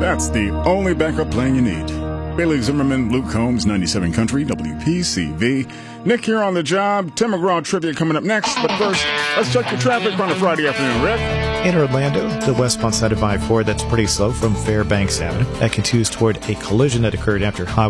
That's the only backup plan you need. Bailey Zimmerman, Luke Combs, 97 Country, WPCV. Nick here on the job. Tim McGraw trivia coming up next. But first, let's check the traffic on a Friday afternoon, Rick. In Orlando, the westbound side of I-4, that's pretty slow from Fairbanks Avenue. That continues toward a collision that occurred after Highway